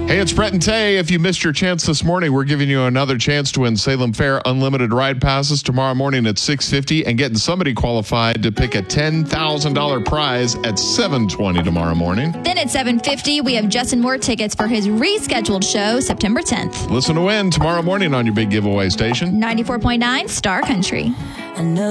Hey, it's Brett and Tay. If you missed your chance this morning, we're giving you another chance to win Salem Fair Unlimited Ride Passes tomorrow morning at 6:50 and getting somebody qualified to pick a $10,000 prize at 7:20 tomorrow morning. Then at 7:50, we have Justin Moore tickets for his rescheduled show September 10th. Listen to win tomorrow morning on your big giveaway station. 94.9 Star Country.